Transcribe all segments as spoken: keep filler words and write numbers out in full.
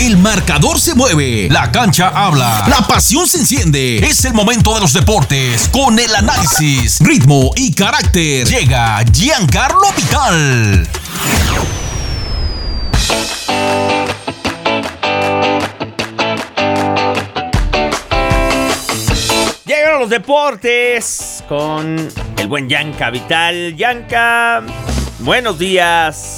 El marcador se mueve, la cancha habla, la pasión se enciende. Es el momento de los deportes con el análisis, ritmo y carácter. Llega Giancarlo Vital. Llegaron los deportes con el buen Yanka Vital. Yanka, buenos días.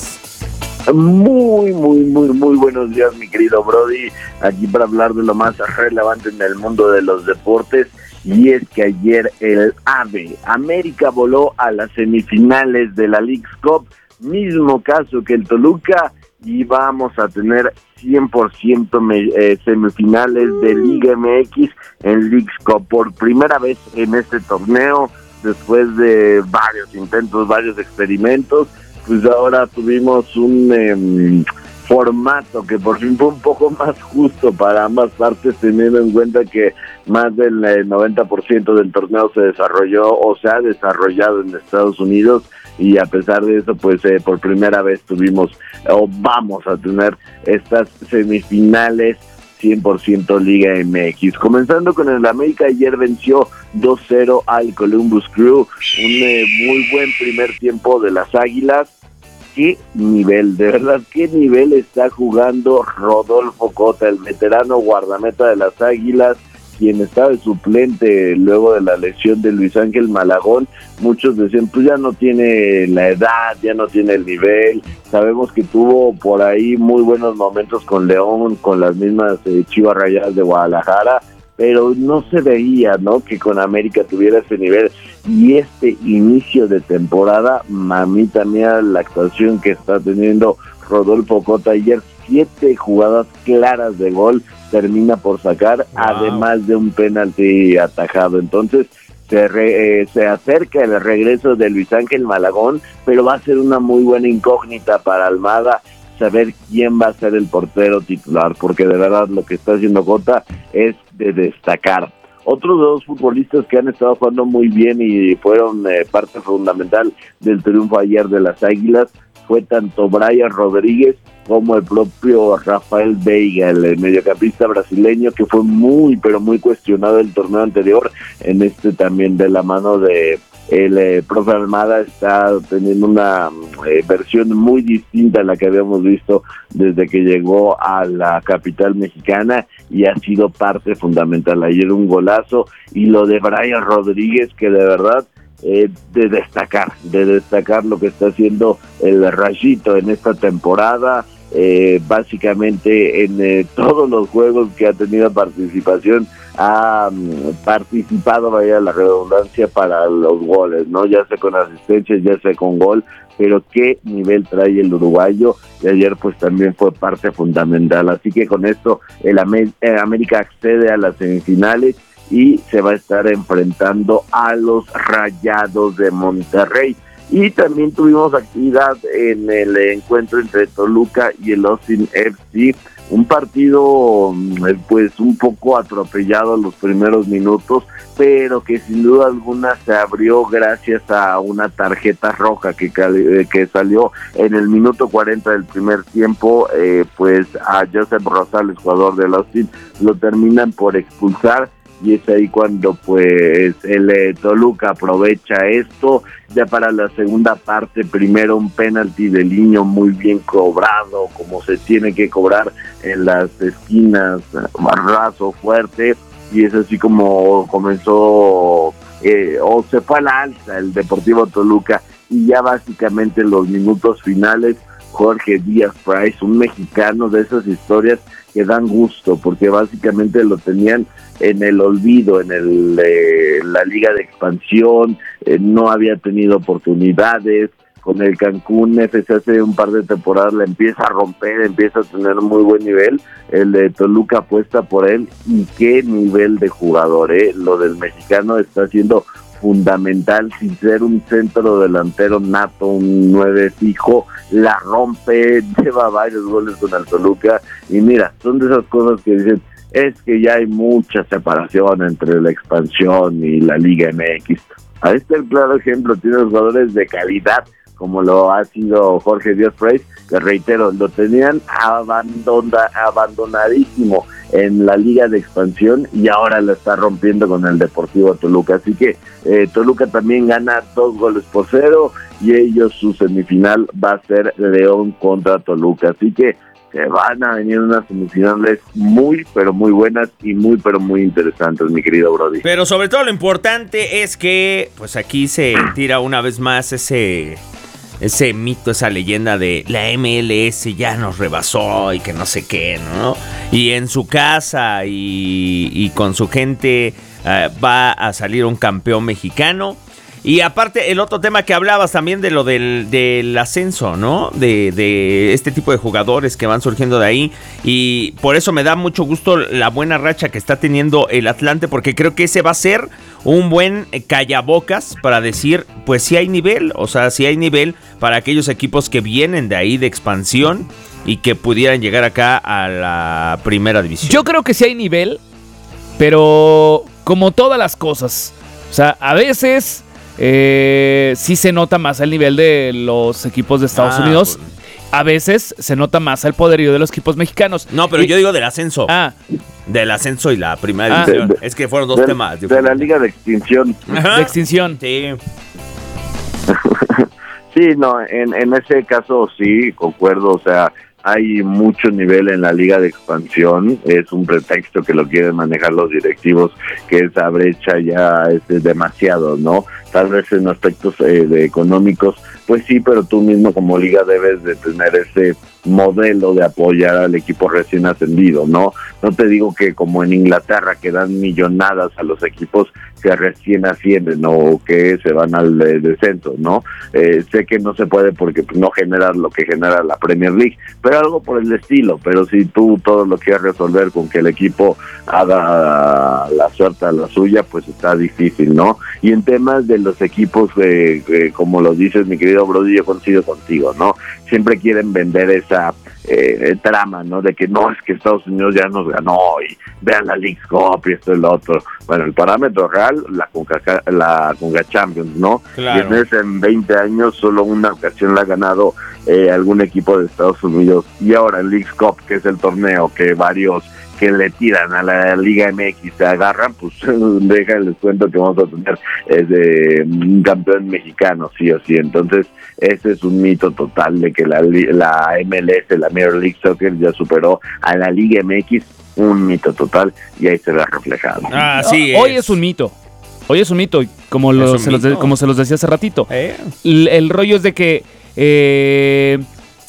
Muy, muy, muy, muy buenos días, mi querido Brody. Aquí para hablar de lo más relevante en el mundo de los deportes. Y es que ayer el AVE, América, voló a las semifinales de la Leagues Cup. Mismo caso que el Toluca. Y vamos a tener cien por ciento me, eh, semifinales de Liga M X en Leagues Cup. Por primera vez en este torneo, después de varios intentos, varios experimentos, pues ahora tuvimos un eh, formato que por fin fue un poco más justo para ambas partes, teniendo en cuenta que más del eh, noventa por ciento del torneo se desarrolló o se ha desarrollado en Estados Unidos, y a pesar de eso, pues eh, por primera vez tuvimos o vamos a tener estas semifinales cien por ciento Liga M X. Comenzando con el América, ayer venció dos cero al Columbus Crew, un eh, muy buen primer tiempo de las Águilas. Qué nivel, de verdad, qué nivel está jugando Rodolfo Cota, el veterano guardameta de las Águilas, quien estaba de suplente luego de la lesión de Luis Ángel Malagón. Muchos decían, pues ya no tiene la edad, ya no tiene el nivel. Sabemos que tuvo por ahí muy buenos momentos con León, con las mismas eh, Chivas Rayadas de Guadalajara, pero no se veía, ¿no?, que con América tuviera ese nivel. Y este inicio de temporada, mamita mía, la actuación que está teniendo Rodolfo Cota ayer, siete jugadas claras de gol termina por sacar, wow, además de un penalti atajado. Entonces se, re, eh, se acerca el regreso de Luis Ángel Malagón, pero va a ser una muy buena incógnita para Almada saber quién va a ser el portero titular, porque de verdad lo que está haciendo Cota es de destacar. Otros dos futbolistas que han estado jugando muy bien y fueron eh, parte fundamental del triunfo ayer de las Águilas fue tanto Brian Rodríguez como el propio Rafael Veiga, el mediocampista brasileño, que fue muy, pero muy cuestionado el torneo anterior. En este también, de la mano de el eh, profe Almada, está teniendo una eh, versión muy distinta a la que habíamos visto desde que llegó a la capital mexicana, y ha sido parte fundamental. Ayer un golazo, y lo de Brian Rodríguez, que de verdad Eh, de destacar, de destacar lo que está haciendo el Rayito en esta temporada. Eh, básicamente en eh, todos los juegos que ha tenido participación ha um, participado, vaya la redundancia, para los goles, ¿no? Ya sea con asistencias, ya sea con gol, pero qué nivel trae el uruguayo, y ayer pues también fue parte fundamental. Así que con esto el, Amer- el América accede a las semifinales y se va a estar enfrentando a los Rayados de Monterrey. Y también tuvimos actividad en el encuentro entre Toluca y el Austin F C, un partido pues un poco atropellado en los primeros minutos, pero que sin duda alguna se abrió gracias a una tarjeta roja que, que salió en el minuto cuarenta del primer tiempo. Eh, pues a Joseph Rosales, jugador del Austin, lo terminan por expulsar, y es ahí cuando pues el eh, Toluca aprovecha esto. Ya para la segunda parte, primero un penalti de Liño muy bien cobrado, como se tiene que cobrar en las esquinas, raso, fuerte, y es así como comenzó eh, o se fue a la alza el Deportivo Toluca. Y ya básicamente en los minutos finales, Jorge Díaz Price, un mexicano de esas historias que dan gusto, porque básicamente lo tenían en el olvido, en el eh, la Liga de Expansión, eh, no había tenido oportunidades. Con el Cancún F C hace un par de temporadas la empieza a romper, empieza a tener muy buen nivel. El de Toluca apuesta por él, y qué nivel de jugador, ¿eh? Lo del mexicano está siendo fundamental, sin ser un centro delantero nato, un nueve fijo, la rompe, lleva varios goles con el Toluca. Y mira, son de esas cosas que dicen, es que ya hay mucha separación entre la expansión y la Liga M X. Ahí está el claro ejemplo, tiene jugadores de calidad, como lo ha sido Jorge Díaz Price, que reitero, lo tenían abandona, abandonadísimo en la Liga de Expansión y ahora lo está rompiendo con el Deportivo Toluca. Así que eh, Toluca también gana dos goles por cero y ellos su semifinal va a ser León contra Toluca. Así que se van a venir unas semifinales muy, pero muy buenas y muy, pero muy interesantes, mi querido Brody. Pero sobre todo lo importante es que pues aquí se tira una vez más ese... ese mito, esa leyenda de la M L S ya nos rebasó y que no sé qué, ¿no? Y en su casa y, y con su gente uh, va a salir un campeón mexicano. Y aparte, el otro tema que hablabas también de lo del, del ascenso, ¿no? De, de este tipo de jugadores que van surgiendo de ahí. Y por eso me da mucho gusto la buena racha que está teniendo el Atlante, porque creo que ese va a ser un buen callabocas para decir, pues sí hay nivel. O sea, sí hay nivel para aquellos equipos que vienen de ahí de expansión y que pudieran llegar acá a la primera división. Yo creo que sí hay nivel, pero como todas las cosas. O sea, a veces... Eh, sí se nota más el nivel de los equipos de Estados ah, Unidos. Pues. A veces se nota más el poderío de los equipos mexicanos. No, pero y, yo digo del ascenso. Ah. Del ascenso y la primera ah. división. De, de, es que fueron dos de, temas. De la Liga de Extinción. Ajá. De extinción. Sí. Sí, no, en, en ese caso sí, concuerdo, o sea, hay mucho nivel en la Liga de Expansión, es un pretexto que lo quieren manejar los directivos, que esa brecha ya es demasiado, ¿no? Tal vez en aspectos eh, de económicos, pues sí, pero tú mismo como liga debes de tener ese modelo de apoyar al equipo recién ascendido, ¿no? No te digo que como en Inglaterra que dan millonadas a los equipos que recién ascienden o que se van al eh, descenso, ¿no? Eh, sé que no se puede porque pues, no genera lo que genera la Premier League, pero algo por el estilo. Pero si tú todo lo quieres resolver con que el equipo haga la suerte a la suya, pues está difícil, ¿no? Y en temas de los equipos, eh, eh, como lo dices, mi querido Brody, yo coincido contigo, ¿no? Siempre quieren vender esa eh, trama, ¿no? De que no, es que Estados Unidos ya nos ganó y vean la Leagues Cup y esto y lo otro. Bueno, el parámetro real, la Conca, la Conca Champions, ¿no? Claro. Y en ese en veinte años solo una ocasión la ha ganado eh, algún equipo de Estados Unidos. Y ahora el Leagues Cup, que es el torneo que varios que le tiran a la Liga M X se agarran, pues deja les cuento que vamos a tener es de un campeón mexicano, sí o sí. Entonces, ese es un mito total de que la, la M L S, la Major League Soccer, ya superó a la Liga M X, un mito total, y ahí se ve reflejado. Ah, sí es. Hoy es un mito. Hoy es un mito, como, lo, un se, mito? Los de, como se los decía hace ratito. ¿Eh? El, el rollo es de que eh,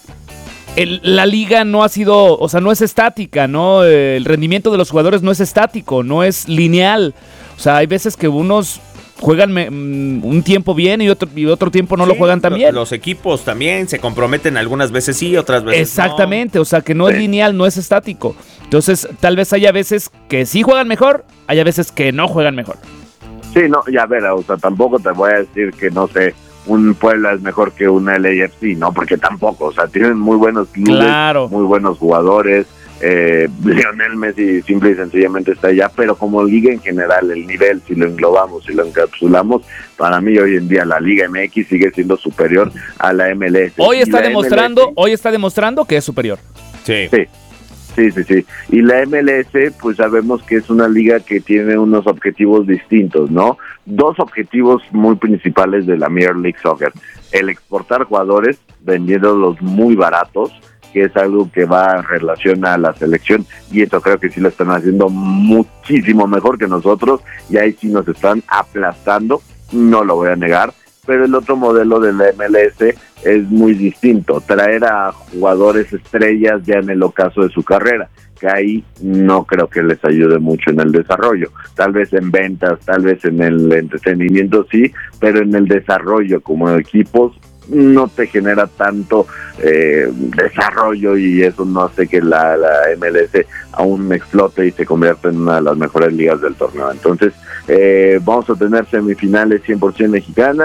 el, la liga no ha sido, o sea, no es estática, ¿no? El rendimiento de los jugadores no es estático, no es lineal. O sea, hay veces que unos juegan me, un tiempo bien y otro, y otro tiempo no sí, lo juegan tan bien. Los equipos también se comprometen algunas veces sí, otras veces Exactamente, no. O sea, que no sí. es lineal, no es estático. Entonces, tal vez haya veces que sí juegan mejor, haya veces que no juegan mejor. Sí, no, ya ver, o sea, tampoco te voy a decir que, no sé, un Puebla es mejor que una L A F C, ¿no? Porque tampoco, o sea, tienen muy buenos clubes, claro. muy buenos jugadores. Eh, Lionel Messi simple y sencillamente está allá, pero como liga en general, el nivel, si lo englobamos, si lo encapsulamos, para mí hoy en día la Liga M X sigue siendo superior a la M L S. Hoy está demostrando, M L S, hoy está demostrando que es superior. Sí. Sí. Sí, sí, sí. Y la M L S, pues sabemos que es una liga que tiene unos objetivos distintos, ¿no? Dos objetivos muy principales de la Major League Soccer. El exportar jugadores, vendiéndolos muy baratos, que es algo que va en relación a la selección, y esto creo que sí lo están haciendo muchísimo mejor que nosotros, y ahí sí nos están aplastando, no lo voy a negar. Pero el otro modelo de la M L S es muy distinto, traer a jugadores estrellas ya en el ocaso de su carrera, que ahí no creo que les ayude mucho en el desarrollo, tal vez en ventas, tal vez en el entretenimiento sí, pero en el desarrollo como equipos no te genera tanto eh, desarrollo, y eso no hace que la, la M L S aún explote y se convierta en una de las mejores ligas del torneo. Entonces eh, vamos a tener semifinales cien por ciento mexicanas,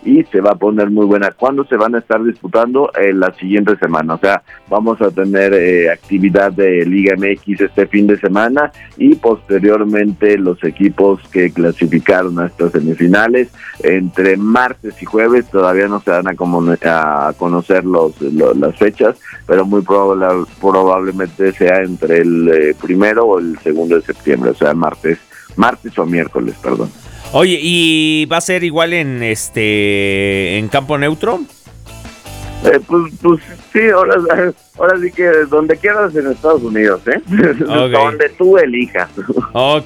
y se va a poner muy buena. ¿Cuándo se van a estar disputando? En la siguiente semana, o sea, vamos a tener eh, actividad de Liga M X este fin de semana y posteriormente los equipos que clasificaron a estas semifinales entre martes y jueves. Todavía no se van a, como, a conocer los, los, las fechas, pero muy probable, probablemente sea entre el eh, primero o el segundo de septiembre, o sea, martes, martes o miércoles, perdón. Oye, ¿y va a ser igual en este en campo neutro? Eh, pues, pues sí, ahora, ahora sí que donde quieras en Estados Unidos, ¿eh? Okay. Donde tú elijas. Ok.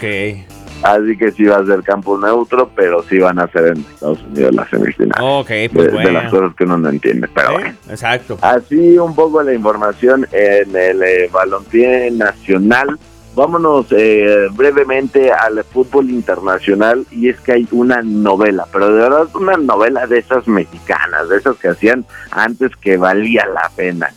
Así que sí va a ser campo neutro, pero sí van a ser en Estados Unidos las semifinales. Ok, pues de, bueno. De las cosas que uno no entiende, pero ¿Eh? bueno. Exacto. Así un poco la información en el eh, balompié nacional. Vámonos eh, brevemente al fútbol internacional, y es que hay una novela, pero de verdad una novela de esas mexicanas, de esas que hacían antes, que valía la pena,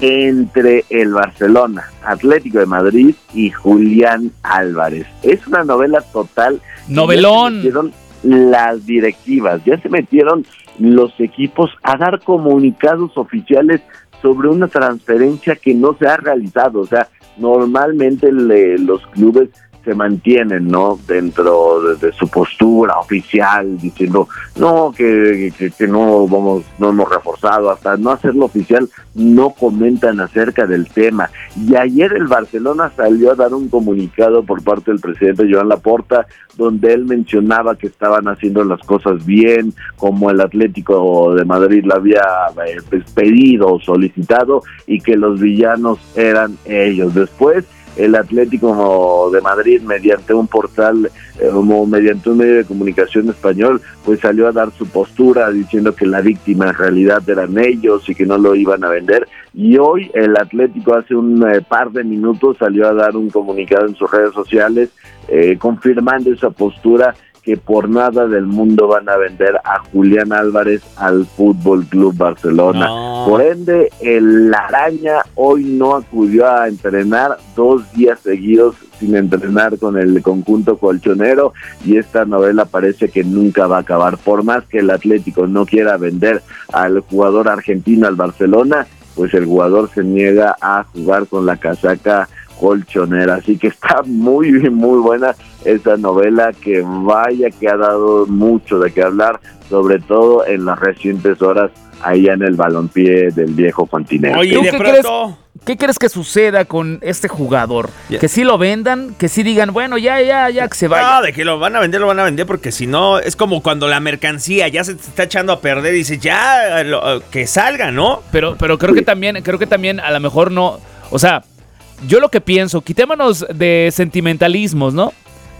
entre el Barcelona, Atlético de Madrid y Julián Álvarez. Es una novela total. Novelón. Ya se metieron las directivas, ya se metieron los equipos a dar comunicados oficiales sobre una transferencia que no se ha realizado. O sea, normalmente le, los clubes se mantienen, ¿no?, dentro de, de su postura oficial, diciendo no, que, que, que no vamos, no hemos reforzado, hasta no hacerlo oficial, no comentan acerca del tema. Y ayer el Barcelona salió a dar un comunicado por parte del presidente Joan Laporta, donde él mencionaba que estaban haciendo las cosas bien, como el Atlético de Madrid lo había eh, pues, pedido o solicitado, y que los villanos eran ellos. Después, el Atlético de Madrid, mediante un portal, eh, como mediante un medio de comunicación español, pues salió a dar su postura diciendo que la víctima en realidad eran ellos y que no lo iban a vender. Y hoy el Atlético hace un eh, par de minutos salió a dar un comunicado en sus redes sociales eh, confirmando esa postura, que por nada del mundo van a vender a Julián Álvarez al Fútbol Club Barcelona. No. Por ende, el Araña hoy no acudió a entrenar, dos días seguidos sin entrenar con el conjunto colchonero, y esta novela parece que nunca va a acabar. Por más que el Atlético no quiera vender al jugador argentino al Barcelona, pues el jugador se niega a jugar con la casaca colchonera. Así que está muy, muy buena esa novela, que vaya que ha dado mucho de qué hablar, sobre todo en las recientes horas allá en el balompié del viejo continente. Oye, ¿qué, pronto... crees, ¿qué crees que suceda con este jugador? Yeah. Que sí lo vendan, que sí digan, bueno, ya, ya, ya, que se vaya. No, de que lo van a vender, lo van a vender, porque si no, es como cuando la mercancía ya se está echando a perder y dice, ya, lo, que salga, ¿no? Pero, pero creo sí. que también, creo que también a lo mejor no, o sea, yo lo que pienso, quitémonos de sentimentalismos, ¿no?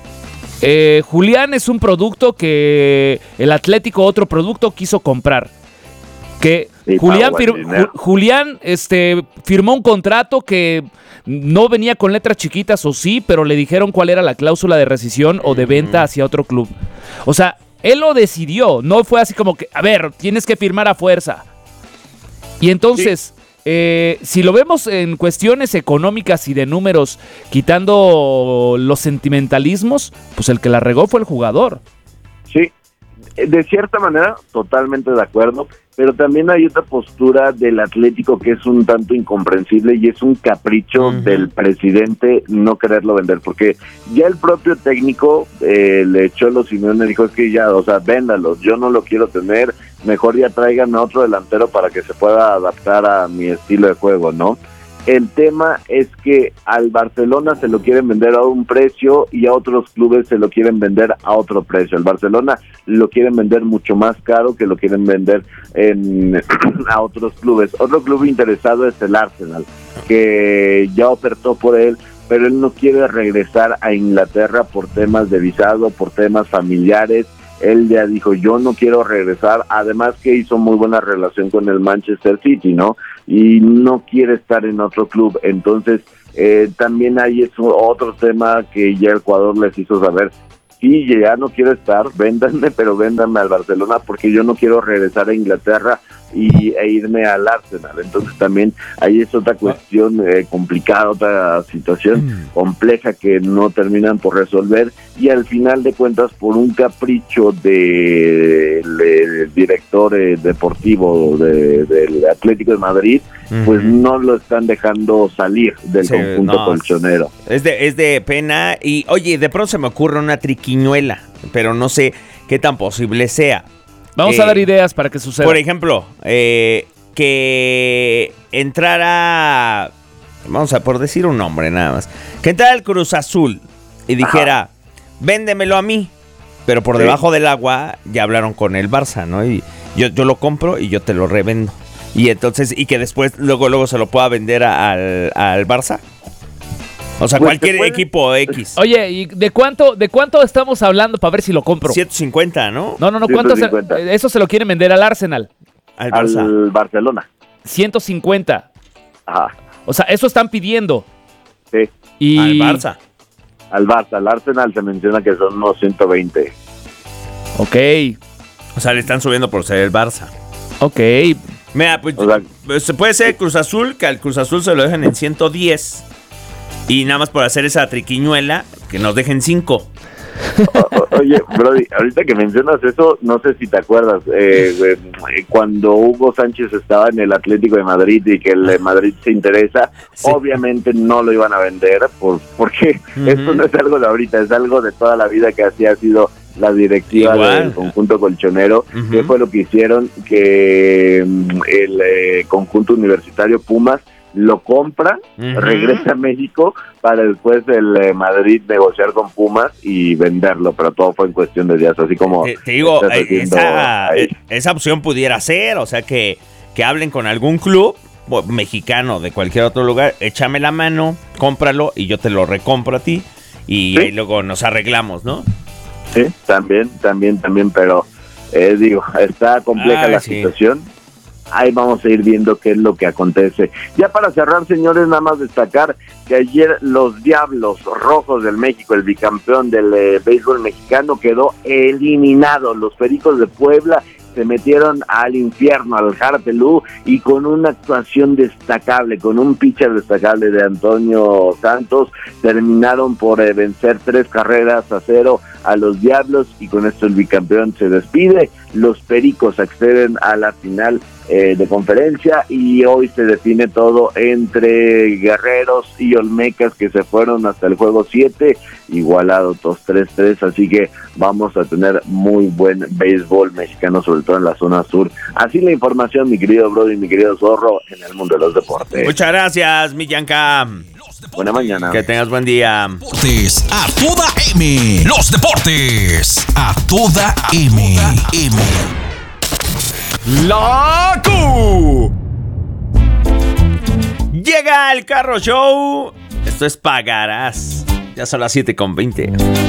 Eh, Julián es un producto que el Atlético, otro producto, quiso comprar. Que sí, Julián, fir- Julián este, firmó un contrato que no venía con letras chiquitas, o sí, pero le dijeron cuál era la cláusula de rescisión o de venta hacia otro club. O sea, él lo decidió, no fue así como que, a ver, tienes que firmar a fuerza. Y entonces... Sí. Eh, si lo vemos en cuestiones económicas y de números, quitando los sentimentalismos, pues el que la regó fue el jugador. Sí, de cierta manera, totalmente de acuerdo, pero también hay otra postura del Atlético que es un tanto incomprensible, y es un capricho uh-huh. del presidente no quererlo vender, porque ya el propio técnico eh, le echó los Simeone, dijo, es que ya, o sea, véndalos, yo no lo quiero tener, mejor ya tráiganme a otro delantero para que se pueda adaptar a mi estilo de juego, ¿no? El tema es que al Barcelona se lo quieren vender a un precio y a otros clubes se lo quieren vender a otro precio. El Barcelona lo quieren vender mucho más caro que lo quieren vender en, a otros clubes. Otro club interesado es el Arsenal, que ya ofertó por él, pero él no quiere regresar a Inglaterra por temas de visado, por temas familiares. Él ya dijo, yo no quiero regresar, además que hizo muy buena relación con el Manchester City, ¿no? Y no quiere estar en otro club. Entonces, eh, también hay eso, otro tema que ya el Ecuador les hizo saber, sí, ya no quiero estar, véndanme, pero véndanme al Barcelona, porque yo no quiero regresar a Inglaterra y, e irme al Arsenal. Entonces también ahí es otra cuestión eh, complicada, otra situación compleja que no terminan por resolver, y al final de cuentas por un capricho del de, director eh, deportivo de, del Atlético de Madrid, uh-huh. pues no lo están dejando salir del sí, conjunto no, colchonero. Es de, es de pena. Y oye, de pronto se me ocurre una triquiñuela, pero no sé qué tan posible sea. Vamos eh, a dar ideas para que suceda. Por ejemplo, eh, que entrara, vamos a por decir un nombre nada más, que entrara el Cruz Azul y dijera, ajá. véndemelo a mí, pero por sí. debajo del agua ya hablaron con el Barça, ¿no? Y yo, yo lo compro y yo te lo revendo. Y entonces, y que después luego luego se lo pueda vender a, al, al Barça. O sea, pues cualquier equipo X. Oye, ¿y de cuánto de cuánto estamos hablando para ver si lo compro? ciento cincuenta, ¿no? No, no, no, ¿cuánto se, eso se lo quieren vender al Arsenal? Al, Barça. Al Barcelona. ciento cincuenta. Ajá. O sea, eso están pidiendo. Sí. Y... Al Barça. Al Barça, al Arsenal se menciona que son unos ciento veinte. Ok. O sea, le están subiendo por ser el Barça. Ok. Mira, pues, o sea, se puede ser Cruz Azul, que al Cruz Azul se lo dejan en ciento diez. Y nada más por hacer esa triquiñuela, que nos dejen cinco. O, oye, Brody, ahorita que mencionas eso, no sé si te acuerdas, eh, eh, cuando Hugo Sánchez estaba en el Atlético de Madrid y que el Madrid se interesa, sí. obviamente no lo iban a vender, por, porque uh-huh. esto no es algo de ahorita, es algo de toda la vida que así ha sido la directiva Igual. del conjunto colchonero. Uh-huh. ¿Qué fue lo que hicieron? Que um, el eh, conjunto universitario Pumas lo compra, uh-huh. regresa a México para después el eh, Madrid negociar con Pumas y venderlo, pero todo fue en cuestión de días, así como... Te, te digo, esa, esa opción pudiera ser, o sea, que, que hablen con algún club mexicano de cualquier otro lugar, échame la mano, cómpralo y yo te lo recompro a ti y, ¿sí? y luego nos arreglamos, ¿no? Sí, también, también, también, pero eh, digo, está compleja Ay, la sí. situación. Ahí vamos a ir viendo qué es lo que acontece. Ya para cerrar, señores, nada más destacar que ayer los Diablos Rojos del México, el bicampeón del eh, béisbol mexicano, quedó eliminado. Los Pericos de Puebla se metieron al infierno, al Jartelú, y con una actuación destacable, con un pitcher destacable de Antonio Santos, terminaron por eh, vencer tres carreras a cero a los Diablos, y con esto el bicampeón se despide. Los Pericos acceden a la final eh, de conferencia, y hoy se define todo entre Guerreros y Olmecas, que se fueron hasta el juego siete, igualado dos tres tres, así que vamos a tener muy buen béisbol mexicano, sobre todo en la zona sur. Así la información, mi querido Brody, mi querido Zorro, en el mundo de los deportes. Muchas gracias, mi Yanka. Buena mañana. Que tengas buen día. Deportes a toda M. Los deportes a toda M. M. La Q. Llega el Carro Show. Esto es Pagarás. Ya son las siete con veinte.